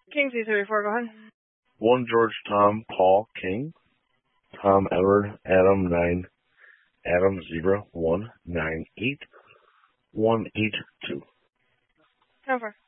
King C34, go ahead. 1 George Tom Paul King, Tom Edward Adam 9 Adam Zebra 198 182. 10-4.